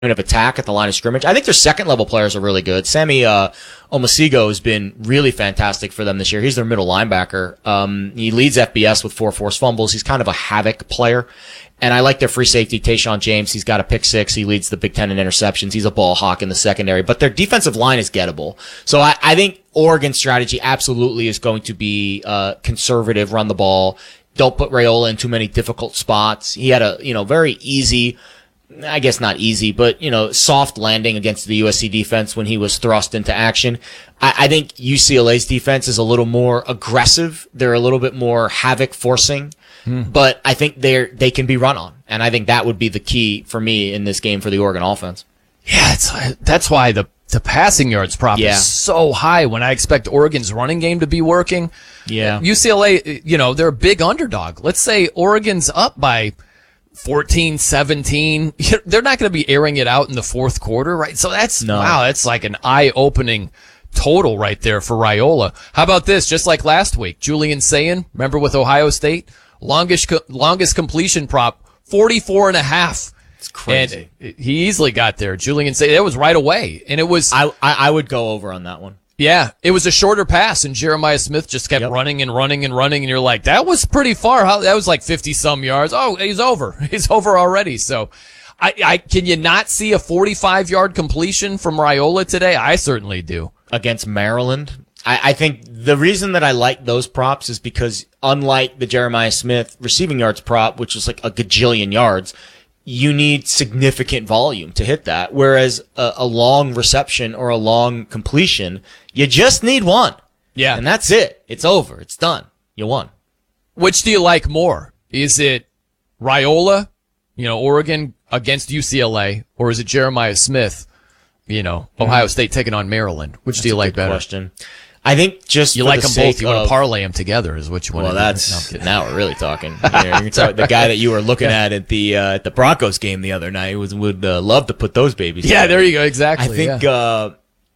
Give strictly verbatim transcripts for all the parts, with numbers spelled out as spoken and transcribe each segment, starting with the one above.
of attack at the line of scrimmage. I think their second level players are really good. Sammy uh, Omasigo has been really fantastic for them this year. He's their middle linebacker. Um, he leads F B S with four forced fumbles. He's kind of a havoc player. And I like their free safety, Tayshawn James. He's got a pick six. He leads the Big Ten in interceptions. He's a ball hawk in the secondary. But their defensive line is gettable. So I, I think Oregon's strategy absolutely is going to be uh, conservative, run the ball. Don't put Raiola in too many difficult spots. He had a, you know, very easy, I guess not easy, but, you know, soft landing against the U S C defense when he was thrust into action. I, I think U C L A's defense is a little more aggressive. They're a little bit more havoc forcing, mm. but I think they're, they can be run on. And I think that would be the key for me in this game for the Oregon offense. Yeah, it's, that's why the, the passing yards prop yeah. is so high when I expect Oregon's running game to be working. Yeah. U C L A, you know, they're a big underdog. Let's say Oregon's up by fourteen, seventeen. They're not going to be airing it out in the fourth quarter, right? So that's, no. wow, that's like an eye-opening total right there for Raiola. How about this? Just like last week, Julian Sayin, remember with Ohio State? Longest, longest completion prop, forty-four and a half. It's crazy. And he easily got there. Julian Sayin, that was right away. And it was, I, I, I would go over on that one. Yeah, it was a shorter pass, and Jeremiah Smith just kept yep. running and running and running, and you're like, that was pretty far. How, that was like fifty-some yards. Oh, he's over. He's over already. So, I, I can you not see a forty-five-yard completion from Raiola today? I certainly do. Against Maryland? I, I think the reason that I like those props is because unlike the Jeremiah Smith receiving yards prop, which was like a gajillion yards, you need significant volume to hit that. Whereas a, a long reception or a long completion, you just need one. Yeah. And that's it. It's over. It's done. You won. Which do you like more? Is it Raiola, you know, Oregon against U C L A, or is it Jeremiah Smith, you know, Ohio State taking on Maryland? Which that's do you like better? Question. I think just you for like the them both. sake You of, want to parlay them together, is what you want well, to that's, do. No, now we're really talking. You know, you're talking the guy that you were looking yeah. at at the uh, at the Broncos game the other night was would uh, love to put those babies. Yeah, together. there you go. Exactly. I think. Yeah. Uh,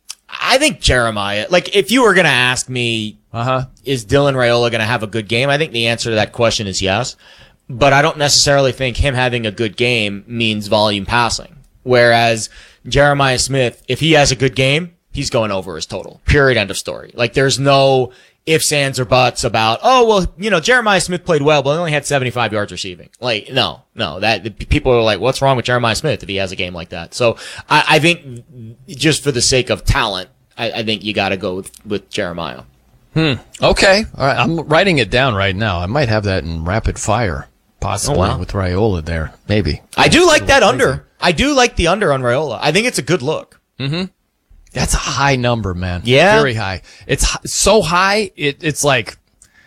I think Jeremiah. Like, if you were gonna ask me, uh-huh. is Dylan Raiola gonna have a good game? I think the answer to that question is yes. But I don't necessarily think him having a good game means volume passing. Whereas Jeremiah Smith, if he has a good game, he's going over his total. Period. End of story. Like, there's no ifs, ands, or buts about, oh, well, you know, Jeremiah Smith played well, but he only had seventy-five yards receiving. Like, no, no, that, people are like, what's wrong with Jeremiah Smith if he has a game like that? So I, I think just for the sake of talent, I, I think you gotta go with, with Jeremiah. Hmm. Okay. All right. I'm writing it down right now. I might have that in rapid fire, possibly, oh, wow. with Raiola there. Maybe. I do like that under. I do like the under on Raiola. I think it's a good look. Mm-hmm. That's a high number, man. Yeah. Very high. It's so high, it, it's like,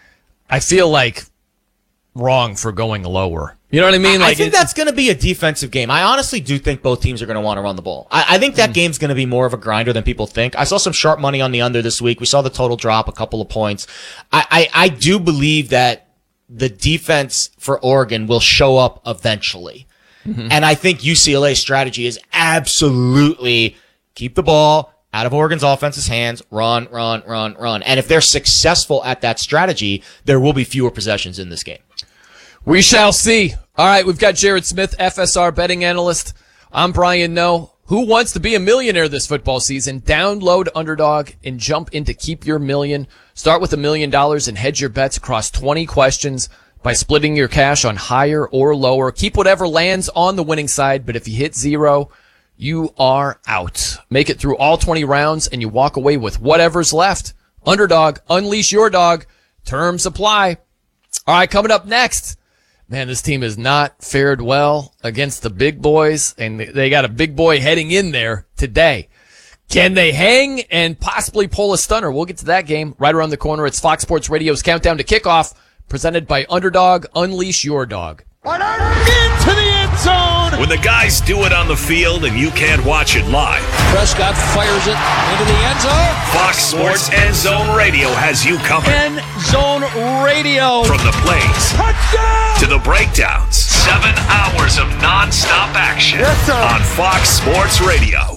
I feel like wrong for going lower. You know what I mean? Like, I think it, that's going to be a defensive game. I honestly do think both teams are going to want to run the ball. I, I think that mm. game's going to be more of a grinder than people think. I saw some sharp money on the under this week. We saw the total drop a couple of points. I, I, I do believe that the defense for Oregon will show up eventually. Mm-hmm. And I think U C L A's strategy is absolutely keep the ball out of Oregon's offense's hands, run, run, run, run. And if they're successful at that strategy, there will be fewer possessions in this game. We shall see. All right, we've got Jared Smith, F S R betting analyst. I'm Brian Noe. Who wants to be a millionaire this football season? Download Underdog and jump into Keep Your Million. Start with a million dollars and hedge your bets across twenty questions by splitting your cash on higher or lower. Keep whatever lands on the winning side, but if you hit zero, you are out. Make it through all twenty rounds and you walk away with whatever's left. Underdog, unleash your dog. Terms apply. All right, coming up next. Man, this team has not fared well against the big boys, and they got a big boy heading in there today. Can they hang and possibly pull a stunner? We'll get to that game right around the corner. It's Fox Sports Radio's Countdown to Kickoff, presented by Underdog. Unleash your dog. Into the end zone! When the guys do it on the field and you can't watch it live, Prescott fires it into the end zone. Fox Sports End Zone Radio has you covered. End Zone Radio. From the plays Touchdown! to the breakdowns, seven hours of nonstop action yes, sir. on Fox Sports Radio.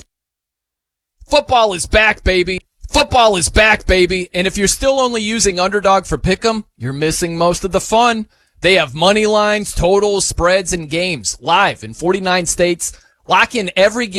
Football is back, baby. Football is back, baby. And if you're still only using Underdog for Pick'em, you're missing most of the fun. They have money lines, totals, spreads, and games live in forty-nine states, Lock in every game.